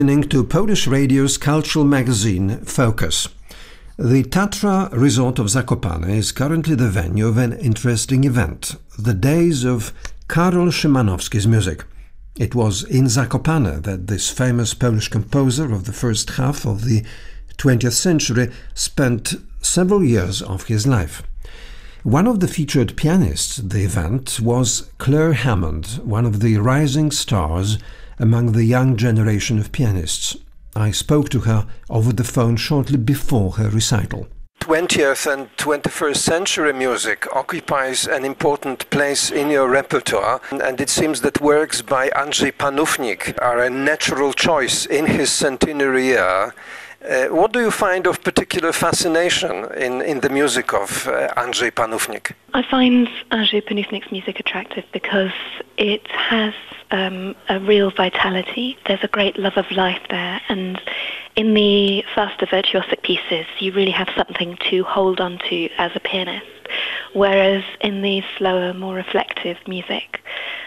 Listening to Polish radio's cultural magazine Focus. The Tatra resort of Zakopane is currently the venue of an interesting event, the Days of Karol Szymanowski's music. It was in Zakopane that this famous Polish composer of the first half of the 20th century spent several years of his life. One of the featured pianists at the event was Claire Hammond, one of the rising stars among the young generation of pianists. I spoke to her over the phone shortly before her recital. 20th and 21st century music occupies an important place in your repertoire, and it seems that works by Andrzej Panównik are a natural choice in his centenary year. What do you find of particular fascination in the music of Andrzej Panównik? I find Andrzej Panównik's music attractive because it has a real vitality. There's a great love of life there, and in the faster virtuosic pieces you really have something to hold on to as a pianist, whereas in the slower, more reflective music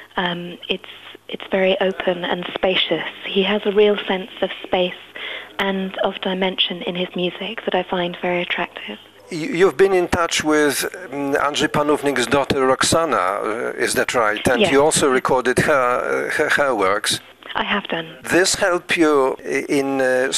it's very open and spacious. He has a real sense of space and of dimension in his music that I find very attractive. You've been in touch with Andrzej Panównik's daughter Roxana, is that right? And yes. You also recorded her works. I have done. This helped you in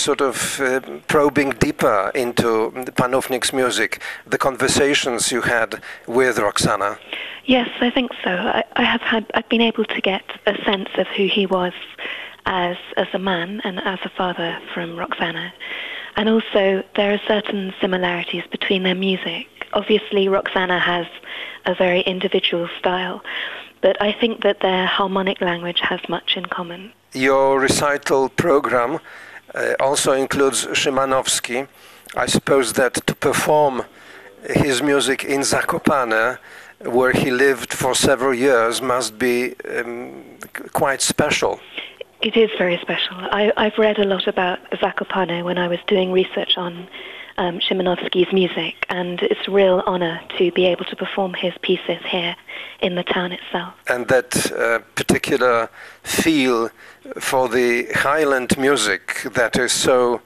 probing deeper into Panównik's music, the conversations you had with Roxana? Yes, I think so. I've been able to get a sense of who he was as a man and as a father from Roxana. And also there are certain similarities between their music. Obviously Roxana has a very individual style, but I think that their harmonic language has much in common. Your recital program also includes Szymanowski. I suppose that to perform his music in Zakopane, where he lived for several years, must be quite special. It is very special. I've read a lot about Zakopane when I was doing research on Szymanowski's music, and it's a real honor to be able to perform his pieces here in the town itself. And that particular feel for the Highland music that is so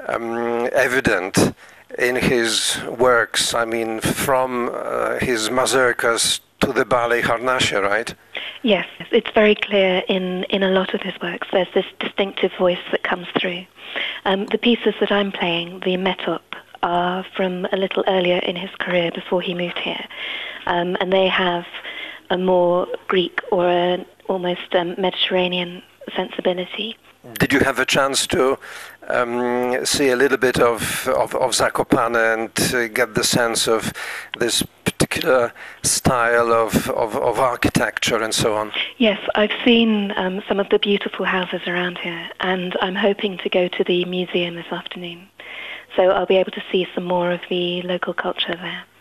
evident in his works, I mean, from his mazurkas to the ballet Harnasie, right? Yes, it's very clear in a lot of his works. There's this distinctive voice that comes through. The pieces that I'm playing, the Metop, are from a little earlier in his career before he moved here. And they have a more Greek or an almost Mediterranean sensibility. Did you have a chance to see a little bit of Zakopane and get the sense of this particular style of architecture and so on? Yes, I've seen some of the beautiful houses around here, and I'm hoping to go to the museum this afternoon. So I'll be able to see some more of the local culture there.